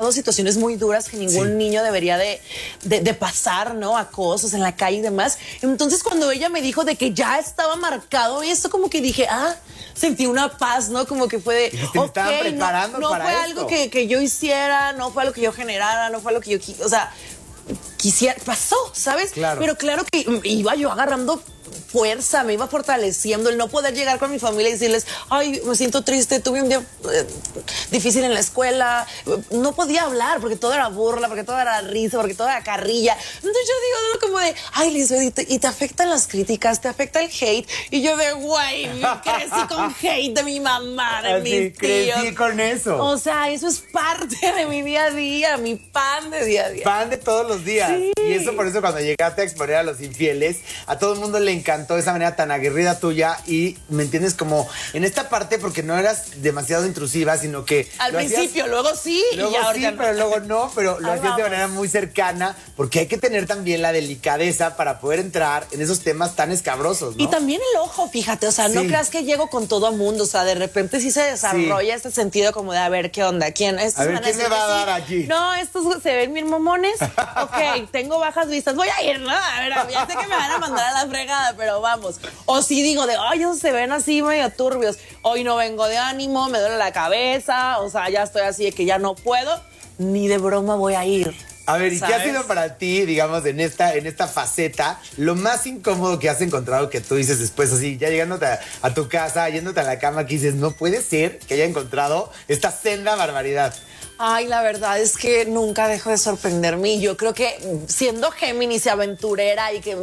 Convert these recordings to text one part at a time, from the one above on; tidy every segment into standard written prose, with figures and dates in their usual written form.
pasado situaciones muy duras que ningún niño debería de pasar, ¿no? Acosos en la calle y demás. Entonces, cuando ella me dijo de que ya estaba marcado esto, como que dije, sentí una paz, ¿no? Como que fue de, te estaban preparando no para fue esto. algo que yo hiciera, no fue algo que yo generara, no fue algo que yo o sea, quisiera, pasó, ¿sabes? Claro. Pero claro que iba yo agarrando fuerza, me iba fortaleciendo el no poder llegar con mi familia y decirles, ay, me siento triste, tuve un día difícil en la escuela, no podía hablar porque todo era burla, porque todo era risa, porque todo era carrilla. Entonces yo digo como de, ay, Lisbeth, ¿y te afectan las críticas? ¿Te afecta el hate? Y yo de, güey, crecí con hate de mi mamá, de mis tíos. Crecí con eso. O sea, eso es parte de mi día a día, mi pan de día a día. Pan de todos los días. Sí. Y eso por eso cuando llegaste a exponer a los infieles, a todo el mundo le encantó esa manera tan aguerrida tuya y, ¿me entiendes? Como en esta parte porque no eras demasiado intrusiva, sino que... Al principio, luego sí. Luego y ahora sí, ya no. pero luego no, pero lo hacías de manera muy cercana porque hay que tener también la delicadeza para poder entrar en esos temas tan escabrosos, ¿no? Y también el ojo, fíjate, o sea, no creas que llego con todo el mundo, o sea, de repente sí se desarrolla este sentido como de a ver qué onda, quién A ver, ¿quién me va a dar aquí? No, estos se ven bien mamones. Ok, tengo bajas vistas, voy a ir, ¿no? A ver, ya sé que me van a mandar a la fregada, pero vamos. O si digo de, ay, esos se ven así medio turbios, hoy no vengo de ánimo, me duele la cabeza, o sea, ya estoy así de que ya no puedo, ni de broma voy a ir. A ver, ¿y ¿sabes? qué ha sido para ti, digamos, en esta faceta, lo más incómodo que has encontrado que tú dices después, así, ya llegándote a tu casa, yéndote a la cama, que dices, no puede ser que haya encontrado esta senda barbaridad? Ay, la verdad es que nunca dejo de sorprenderme. Y yo creo que siendo Géminis y aventurera y que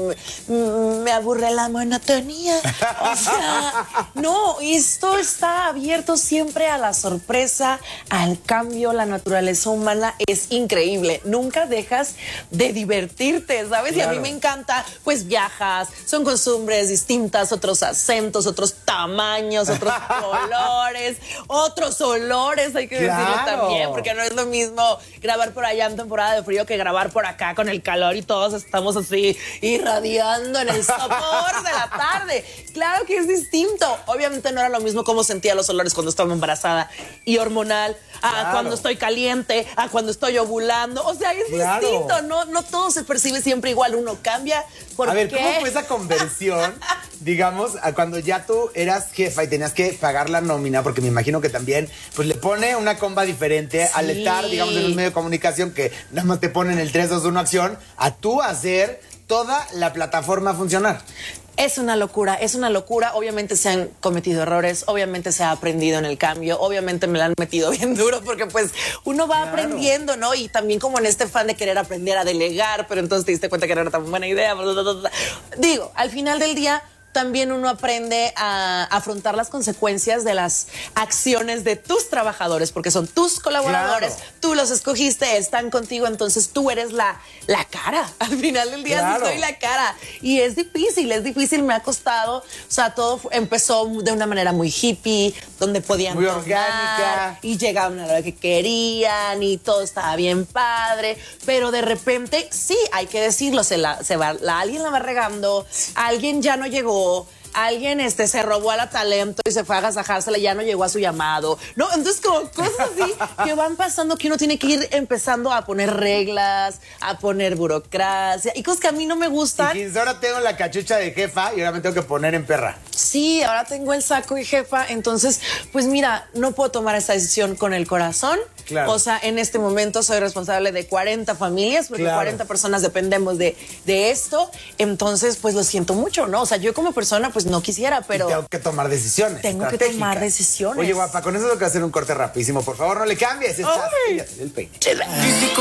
me aburre la monotonía. O sea, no, esto está abierto siempre a la sorpresa, al cambio. La naturaleza humana es increíble. Nunca dejas de divertirte, ¿sabes? Claro. Y a mí me encanta, pues viajas, son costumbres distintas, otros acentos, otros tamaños, otros colores, otros olores, hay que decirlo también, porque no es lo mismo grabar por allá en temporada de frío que grabar por acá con el calor y todos estamos así irradiando en el sopor de la tarde. Claro que es distinto. Obviamente no era lo mismo como sentía los olores cuando estaba embarazada y hormonal, a cuando estoy caliente, a cuando estoy ovulando. O sea, es distinto. No todo se percibe siempre igual. Uno cambia. A ver, ¿cómo fue esa conversión, digamos, a cuando ya tú eras jefa y tenías que pagar la nómina? Porque me imagino que también, pues le pone una comba diferente al estar, digamos, en un medio de comunicación que nada más te ponen el 3, 2, 1 acción, a tú hacer toda la plataforma funcionar. Es una locura, es una locura. Obviamente se han cometido errores, obviamente se ha aprendido en el cambio, obviamente me la han metido bien duro porque pues uno va aprendiendo, ¿no? Y también como en este fan de querer aprender a delegar, pero entonces te diste cuenta que no era tan buena idea. Digo, al final del día también uno aprende a afrontar las consecuencias de las acciones de tus trabajadores, porque son tus colaboradores, tú los escogiste, están contigo, entonces tú eres la cara. Al final del día sí soy la cara. Y es difícil, me ha costado. O sea, todo empezó de una manera muy hippie, donde podían muy tomar, orgánica. y llegaban a la hora que querían y todo estaba bien padre. Pero de repente, sí, hay que decirlo, alguien la va regando, alguien ya no llegó, alguien se robó a la talento y se fue a agasajársela y ya no llegó a su llamado. No, entonces como cosas así que van pasando que uno tiene que ir empezando a poner reglas, a poner burocracia y cosas que a mí no me gustan. Y ahora tengo la cachucha de jefa y ahora me tengo que poner en perra. Sí, ahora tengo el saco de jefa, entonces, pues mira, no puedo tomar esta decisión con el corazón. Claro. O sea, en este momento soy responsable de 40 familias, porque 40 personas dependemos de esto. Entonces, pues lo siento mucho, ¿no? O sea, yo como persona, pues no quisiera, pero... Y tengo que tomar decisiones. Tengo que tomar decisiones. Oye, guapa, con eso tengo que hacer un corte rapidísimo. Por favor, no le cambies. El peine.